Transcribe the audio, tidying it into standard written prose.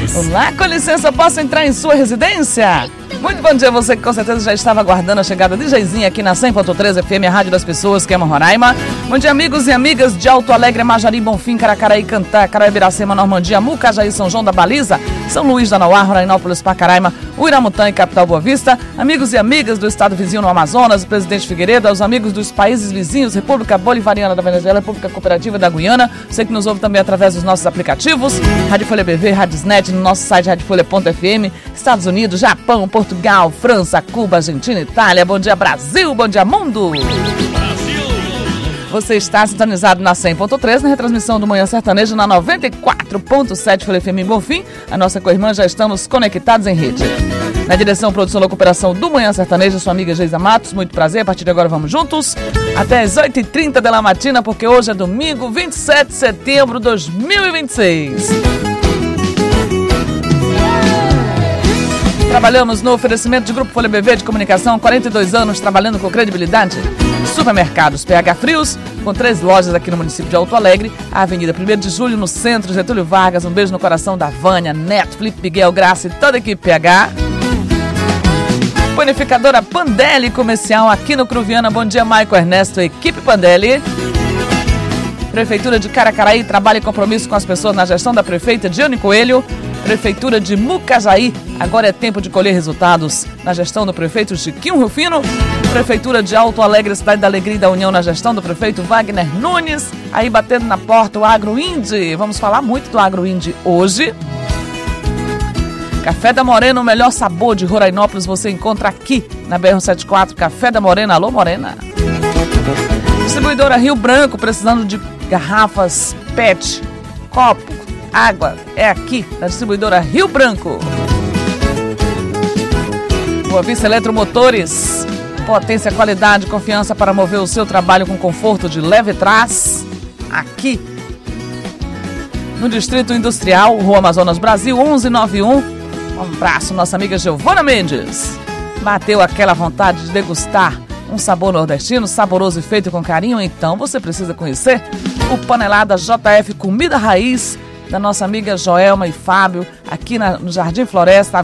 Olá, com licença, posso entrar em sua residência? Muito bom dia a você que com certeza já estava aguardando a chegada de Geizinha aqui na 100.3 FM, a rádio das pessoas que amam Roraima. Bom dia, amigos e amigas de Alto Alegre, Majari, Bonfim, Caracaraí, Cantá, Caraí, Biracema, Normandia, Mucajaí, São João da Baliza, São Luís da Nauá, Rorainópolis, Pacaraima, Uiramutã e Capital Boa Vista, amigos e amigas do estado vizinho no Amazonas, Presidente Figueiredo, aos amigos dos países vizinhos, República Bolivariana da Venezuela, República Cooperativa da Guiana, você que nos ouve também através dos nossos aplicativos, Rádio Folha BV, Radiosnet, no nosso site radiofolha.fm, Estados Unidos, Japão, Portugal, França, Cuba, Argentina, Itália. Bom dia, Brasil, bom dia, mundo! Você está sintonizado na 100.3, na retransmissão do Manhã Sertanejo, na 94.7 Folha FM Bonfim. A nossa co-irmã, já estamos conectados em rede. Na direção, produção e recuperação do Manhã Sertanejo, sua amiga Geisa Matos. Muito prazer, a partir de agora vamos juntos até as 8h30 da matina, porque hoje é domingo, 27 de setembro de 2026. Trabalhamos no oferecimento de Grupo Folha BV de Comunicação, 42 anos trabalhando com credibilidade. Supermercados PH Frios, com 3 lojas aqui no município de Alto Alegre, a Avenida 1º de Julho, no centro, Getúlio Vargas. Um beijo no coração da Vânia, Neto, Felipe, Miguel, Graça e toda a equipe PH. Panificadora Pandelli Comercial aqui no Cruviana. Bom dia, Maico Ernesto, equipe Pandelli. Prefeitura de Caracaraí, trabalho e compromisso com as pessoas na gestão da prefeita Diane Coelho. Prefeitura de Mucajaí, agora é tempo de colher resultados na gestão do prefeito Chiquinho Rufino. Prefeitura de Alto Alegre, Cidade da Alegria e da União, na gestão do prefeito Wagner Nunes. Aí batendo na porta o Agroindi. Vamos falar muito do Agroindi hoje. Café da Morena, o melhor sabor de Rorainópolis você encontra aqui na BR-174. Café da Morena, alô Morena. Distribuidora Rio Branco, precisando de garrafas PET, copo, água, é aqui na distribuidora Rio Branco. Boa Vista Eletromotores, potência, qualidade, confiança para mover o seu trabalho com conforto de leve trás, aqui no Distrito Industrial, Rua Amazonas Brasil, 1191. Um abraço, nossa amiga Giovana Mendes. Bateu aquela vontade de degustar um sabor nordestino, saboroso e feito com carinho? Então você precisa conhecer o Panelada JF Comida Raiz, da nossa amiga Joelma e Fábio, aqui no Jardim Floresta,